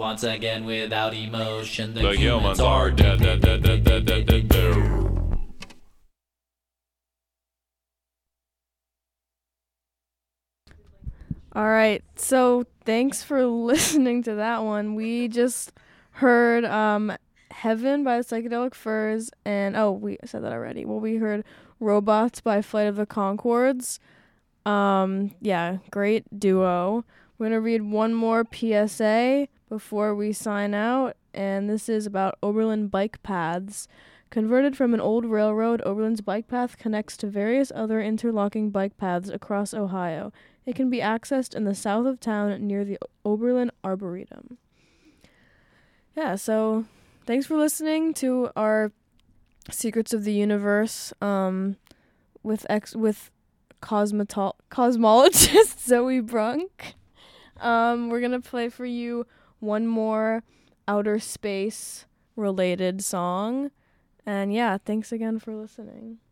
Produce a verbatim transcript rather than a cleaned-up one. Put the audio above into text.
once again without emotion. The, The humans, humans are dead, dead, dead, dead, dead, dead, dead, dead. All right, so thanks for listening to that one. We just heard um, Heaven by the Psychedelic Furs, and oh, we said that already. Well, we heard Robots by Flight of the Conchords. Um, yeah, great duo. We're going to read one more P S A before we sign out, and this is about Oberlin bike paths. Converted from an old railroad, Oberlin's bike path connects to various other interlocking bike paths across Ohio. It can be accessed in the south of town near the Oberlin Arboretum. Yeah, so thanks for listening to our Secrets of the Universe um, with ex- with cosmetol- cosmologist Zoe Brunk. Um, we're going to play for you one more outer space related song. And yeah, thanks again for listening.